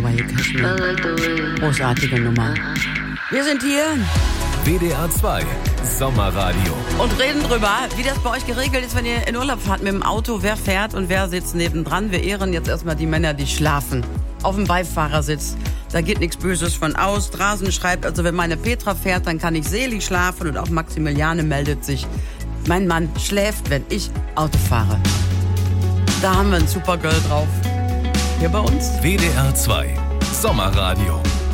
Away Kashmir. Großartige Nummer. Wir sind hier. WDR 2 Sommerradio. Und reden drüber, wie das bei euch geregelt ist, wenn ihr in Urlaub fahrt mit dem Auto. Wer fährt und wer sitzt nebendran? Wir ehren jetzt erstmal die Männer, die schlafen. Auf dem Beifahrersitz. Da geht nichts Böses von aus. Drasen schreibt, also wenn meine Petra fährt, dann kann ich selig schlafen. Und auch Maximiliane meldet sich. Mein Mann schläft, wenn ich Auto fahre. Da haben wir ein Supergirl drauf. Hier bei uns. WDR 2 Sommerradio.